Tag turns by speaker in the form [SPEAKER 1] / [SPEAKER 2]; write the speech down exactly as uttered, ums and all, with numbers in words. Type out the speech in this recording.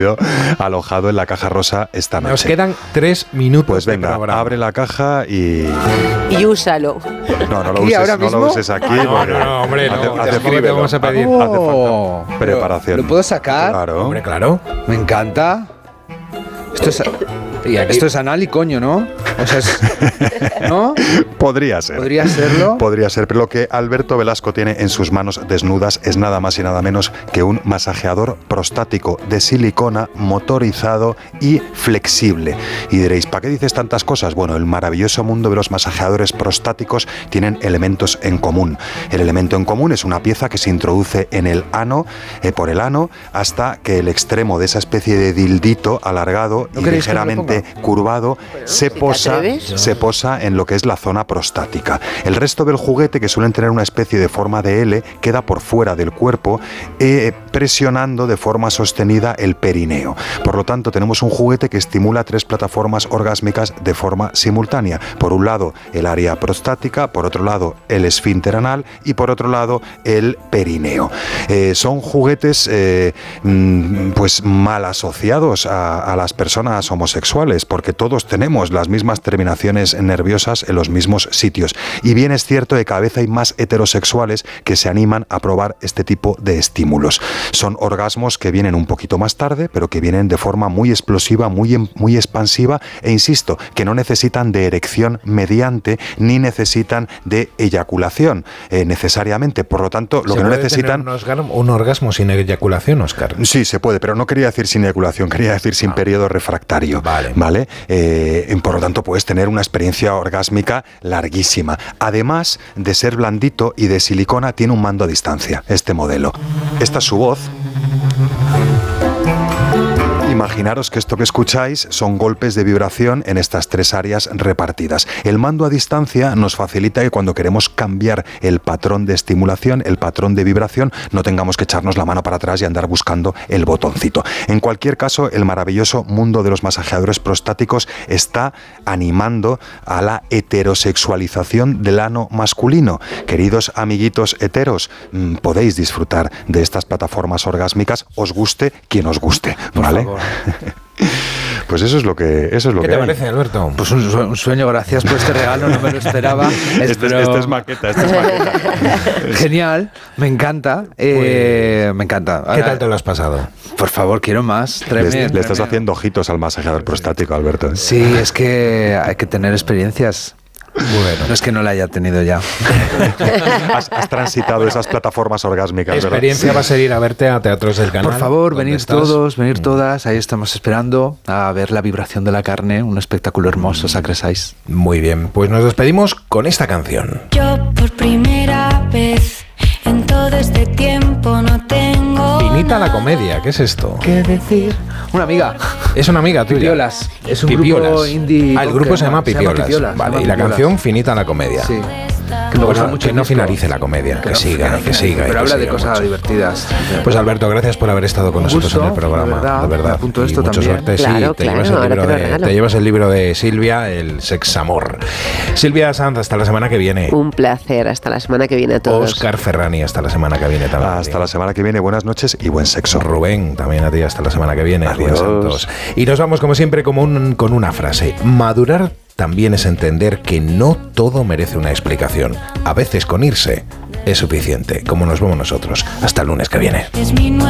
[SPEAKER 1] alojado en la caja rosa esta noche.
[SPEAKER 2] Nos quedan tres minutos.
[SPEAKER 1] Pues venga, abre la caja y...
[SPEAKER 3] Y úsalo.
[SPEAKER 1] No, no lo uses, no lo uses aquí.
[SPEAKER 2] No, no, no, hombre,
[SPEAKER 1] hace,
[SPEAKER 2] no.
[SPEAKER 1] hace,
[SPEAKER 2] Te vamos a pedir.
[SPEAKER 1] Oh, hace falta preparación.
[SPEAKER 4] ¿Lo puedo sacar?
[SPEAKER 1] Claro.
[SPEAKER 2] Hombre, claro.
[SPEAKER 4] Me encanta. Esto es... Y aquí, esto es anal y coño, ¿no? O sea, es, ¿no?
[SPEAKER 1] Podría ser.
[SPEAKER 4] Podría serlo.
[SPEAKER 1] Podría ser, pero lo que Alberto Velasco tiene en sus manos desnudas es nada más y nada menos que un masajeador prostático de silicona, motorizado y flexible. Y diréis, ¿para qué dices tantas cosas? Bueno, el maravilloso mundo de los masajeadores prostáticos tienen elementos en común. El elemento en común es una pieza que se introduce en el ano, eh, por el ano, hasta que el extremo de esa especie de dildito alargado
[SPEAKER 4] ¿No
[SPEAKER 1] y ligeramente curvado se posa, se posa en lo que es la zona prostática. El resto del juguete, que suelen tener una especie de forma de L, queda por fuera del cuerpo, eh, presionando de forma sostenida el perineo. Por lo tanto, tenemos un juguete que estimula tres plataformas orgásmicas de forma simultánea. Por un lado, el área prostática, por otro lado, el esfínter anal y por otro lado, el perineo. Eh, son juguetes eh, pues mal asociados a, a las personas homosexuales, porque todos tenemos las mismas terminaciones nerviosas en los mismos sitios. Y bien es cierto que cada vez hay más heterosexuales que se animan a probar este tipo de estímulos. Son orgasmos que vienen un poquito más tarde, pero que vienen de forma muy explosiva, muy, muy expansiva, e insisto, que no necesitan de erección mediante ni necesitan de eyaculación eh, necesariamente. Por lo tanto, lo que no necesitan...
[SPEAKER 2] Un orgasmo, un orgasmo sin eyaculación, Óscar.
[SPEAKER 1] Sí, se puede, pero no quería decir sin eyaculación, quería decir sin ah. periodo refractario.
[SPEAKER 2] Vale.
[SPEAKER 1] ¿Vale? Eh, por lo tanto, puedes tener una experiencia orgásmica larguísima. Además de ser blandito y de silicona, tiene un mando a distancia, este modelo. Esta es su voz. Imaginaros que esto que escucháis son golpes de vibración en estas tres áreas repartidas. El mando a distancia nos facilita que cuando queremos cambiar el patrón de estimulación, el patrón de vibración, no tengamos que echarnos la mano para atrás y andar buscando el botoncito. En cualquier caso, el maravilloso mundo de los masajeadores prostáticos está animando a la heterosexualización del ano masculino. Queridos amiguitos heteros, mmm, podéis disfrutar de estas plataformas orgásmicas, os guste quien os guste, ¿vale? Pues eso es lo que eso es lo
[SPEAKER 2] ¿Qué
[SPEAKER 1] que
[SPEAKER 2] te
[SPEAKER 1] hay.
[SPEAKER 2] parece, Alberto?
[SPEAKER 4] Pues un, un sueño, gracias por este regalo, no me lo esperaba.
[SPEAKER 1] Este,
[SPEAKER 4] Espero...
[SPEAKER 1] este es maqueta, este es maqueta.
[SPEAKER 4] Genial, me encanta, eh, pues, me encanta.
[SPEAKER 2] ¿Qué tal te lo has pasado?
[SPEAKER 4] Por favor, quiero más. Tremendo,
[SPEAKER 1] le, le estás
[SPEAKER 4] tremendo.
[SPEAKER 1] haciendo ojitos al masajeador prostático, Alberto.
[SPEAKER 4] Sí, es que hay que tener experiencias. Bueno, no es que no la haya tenido ya.
[SPEAKER 1] has, has transitado esas plataformas orgásmicas, ¿verdad?
[SPEAKER 2] Experiencia va a ser ir a verte a Teatros del Canal.
[SPEAKER 4] Por favor, venir
[SPEAKER 2] estás?
[SPEAKER 4] todos, venir todas. Ahí estamos esperando a ver la vibración de la carne. Un espectáculo hermoso, Sacre Sais.
[SPEAKER 2] Muy bien, pues nos despedimos con esta canción.
[SPEAKER 5] Yo por primera vez en todo este tiempo no tengo
[SPEAKER 2] Finita la comedia, ¿qué es esto?
[SPEAKER 4] ¿Qué decir? Una amiga.
[SPEAKER 2] Es una amiga tuya.
[SPEAKER 4] Pipiolas. Es un
[SPEAKER 2] Pipiolas.
[SPEAKER 4] grupo indie.
[SPEAKER 2] Ah, el grupo se llama Pipiolas.
[SPEAKER 4] Se llama Pipiolas.
[SPEAKER 2] Vale,
[SPEAKER 4] se llama
[SPEAKER 2] y la
[SPEAKER 4] Pipiolas.
[SPEAKER 2] canción Finita la comedia.
[SPEAKER 4] Sí. Que me gusta
[SPEAKER 2] Bueno,
[SPEAKER 4] mucho
[SPEAKER 2] que no
[SPEAKER 4] el disco.
[SPEAKER 2] finalice la comedia, que,
[SPEAKER 4] no,
[SPEAKER 2] siga,
[SPEAKER 4] no,
[SPEAKER 2] que, que siga.
[SPEAKER 4] Pero
[SPEAKER 2] que
[SPEAKER 4] habla de
[SPEAKER 2] siga
[SPEAKER 4] cosas
[SPEAKER 2] mucho.
[SPEAKER 4] divertidas.
[SPEAKER 2] Pues Alberto, gracias por haber estado con
[SPEAKER 4] Un
[SPEAKER 2] nosotros
[SPEAKER 4] gusto,
[SPEAKER 2] en el programa,
[SPEAKER 4] de verdad,
[SPEAKER 2] de verdad.
[SPEAKER 4] apunto
[SPEAKER 2] Y
[SPEAKER 4] esto
[SPEAKER 2] mucha
[SPEAKER 4] también.
[SPEAKER 2] suerte,
[SPEAKER 3] Claro,
[SPEAKER 2] sí, te,
[SPEAKER 3] claro,
[SPEAKER 2] llevas el
[SPEAKER 3] ahora
[SPEAKER 2] libro
[SPEAKER 3] te lo
[SPEAKER 2] de,
[SPEAKER 3] regalo.
[SPEAKER 2] te llevas el libro de Silvia, el Sexamor. Silvia Sanz, hasta la semana que viene.
[SPEAKER 3] Un placer, hasta la semana que viene a todos.
[SPEAKER 2] Óscar Ferrani, hasta la semana que viene también.
[SPEAKER 1] Hasta la semana que viene, buenas noches y buen sexo.
[SPEAKER 2] Rubén, también a ti, hasta la semana que viene.
[SPEAKER 1] Adiós.
[SPEAKER 2] Santos. Y nos vamos como siempre como un, con una frase. Madurar también es entender que no todo merece una explicación. A veces con irse es suficiente, como nos vemos nosotros. Hasta el lunes que viene.
[SPEAKER 5] Es mi nuevo